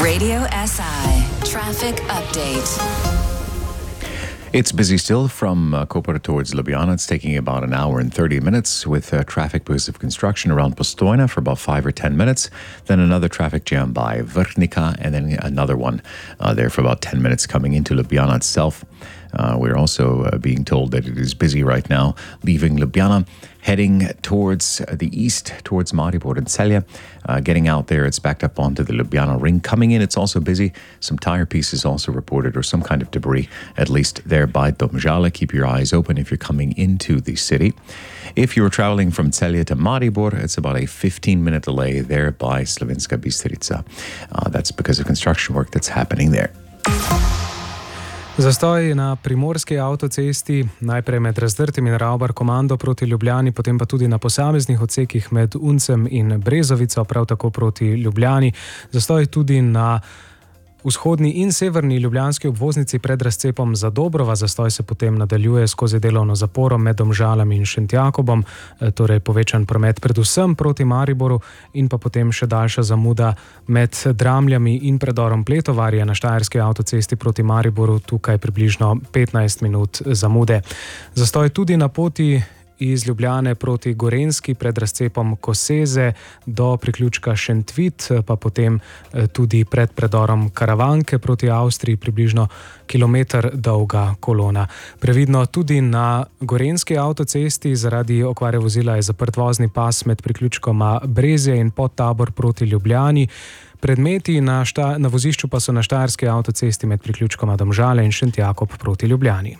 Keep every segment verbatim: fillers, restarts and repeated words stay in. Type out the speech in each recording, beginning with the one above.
Radio S I Traffic Update. It's busy still from uh, Koper towards Ljubljana. It's taking about an hour and thirty minutes with uh, traffic because of construction around Postojna for about five or ten minutes. Then another traffic jam by Vrhnika, and then another one uh, there for about ten minutes coming into Ljubljana itself. Uh, we're also uh, being told that it is busy right now, leaving Ljubljana, heading towards uh, the east, towards Maribor and Celje. Uh, getting out there, it's backed up onto the Ljubljana ring. Coming in, it's also busy. Some tire pieces also reported, or some kind of debris, at least there by Domžale. Keep your eyes open if you're coming into the city. If you're traveling from Celje to Maribor, it's about a fifteen-minute delay there by Slovenska Bistrica. Uh, that's because of construction work that's happening there. Zastoj na primorski avtocesti, najprej med Razdrtim in Ravbar komando proti Ljubljani, potem pa tudi na posameznih odsekih med Uncem in Brezovico, prav tako proti Ljubljani. Zastoj tudi na vzhodni in severni ljubljanski obvoznici pred razcepom Zadobrova. Zastoj se potem nadaljuje skozi delovno zaporo med Domžalami in Šentjakobom, torej povečan promet predvsem proti Mariboru in pa potem še daljša zamuda med Dramljami in predorom Pletovarje na Štajerski avtocesti proti Mariboru, tukaj približno petnajst minut zamude. Zastoj tudi na poti iz Ljubljane proti Gorenjski pred razcepom Koseze do priključka Šentvit, pa potem tudi pred predorom Karavanke proti Avstriji, približno kilometer dolga kolona. Previdno tudi na Gorenjski avtocesti, zaradi okvare vozila je zaprt vozni pas med priključkoma Brezje in Podtabor proti Ljubljani. Predmeti na, šta, na vozišču pa so na Štajerski avtocesti med priključkoma Domžale in Šentjakob proti Ljubljani.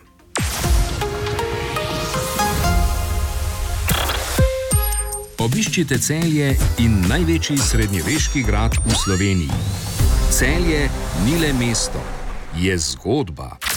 Obiščite Celje in največji srednjeveški grad v Sloveniji. Celje ni le mesto, je zgodba.